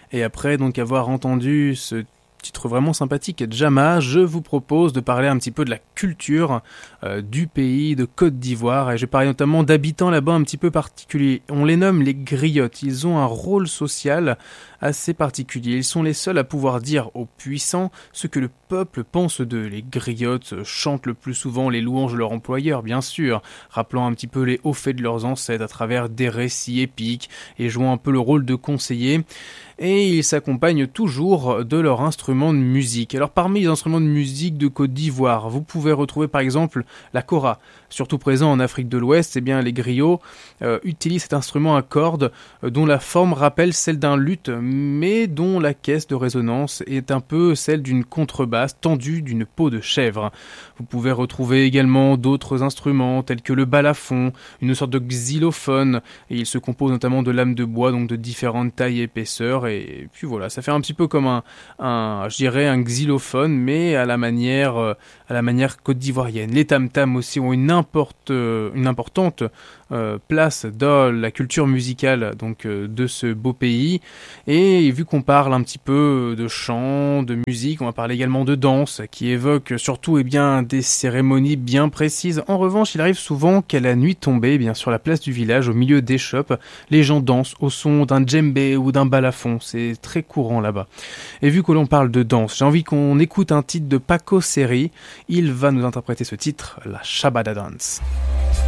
Et après donc avoir entendu ce titre vraiment sympathique, Jama, je vous propose de parler un petit peu de la culture du pays de Côte d'Ivoire. Et je vais parler notamment d'habitants là-bas un petit peu particuliers. On les nomme les griottes. Ils ont un rôle social assez particulier. Ils sont les seuls à pouvoir dire aux puissants ce que le peuple pense d'eux. Les griottes chantent le plus souvent les louanges de leur employeur, bien sûr, rappelant un petit peu les hauts faits de leurs ancêtres à travers des récits épiques et jouant un peu le rôle de conseiller. Et ils s'accompagnent toujours de leur instrument de musique. Alors parmi les instruments de musique de Côte d'Ivoire, vous pouvez retrouver par exemple la kora. Surtout présent en Afrique de l'Ouest, eh bien les griots utilisent cet instrument à cordes dont la forme rappelle celle d'un luth, mais dont la caisse de résonance est un peu celle d'une contrebasse tendue d'une peau de chèvre. Vous pouvez retrouver également d'autres instruments tels que le balafon, une sorte de xylophone, et il se compose notamment de lames de bois, donc de différentes tailles et épaisseurs. Et puis voilà, ça fait un petit peu comme je dirais un xylophone, mais à la manière côte d'ivoirienne. Les tam-tams aussi ont une importante place dans la culture musicale donc de ce beau pays. Et vu qu'on parle un petit peu de chant, de musique, on va parler également de danse, qui évoque surtout des cérémonies bien précises. En revanche, il arrive souvent qu'à la nuit tombée, sur la place du village, au milieu des shops, les gens dansent au son d'un djembé ou d'un balafon. C'est très courant là-bas. Et vu que l'on parle de danse, j'ai envie qu'on écoute un titre de Paco Seri. Il va nous interpréter ce titre, la Shabada Dance.